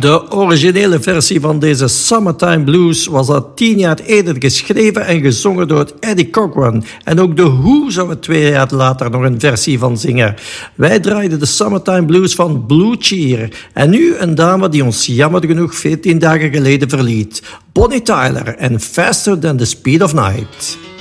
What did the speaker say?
De originele versie van deze Summertime Blues was al 10 jaar eerder geschreven en gezongen door Eddie Cochran. En ook The Who zou er 2 jaar later nog een versie van zingen. Wij draaiden de Summertime Blues van Blue Cheer. En nu een dame die ons jammer genoeg 14 dagen geleden verliet. Bonnie Tyler en Faster Than the Speed of Night.